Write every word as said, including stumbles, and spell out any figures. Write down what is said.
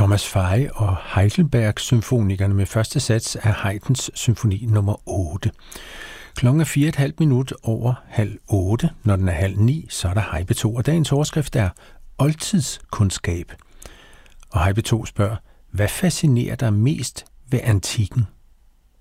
Thomas Feje og Heidelberg-symfonikerne med første sats af Haydns symfoni nummer otte. Klokken er fire og et halvt minut over halv otte. Når den er halv ni, så er der Hej P to, og dagens overskrift er oldtidskundskab. Og Hej P to spørger, hvad fascinerer dig mest ved antikken?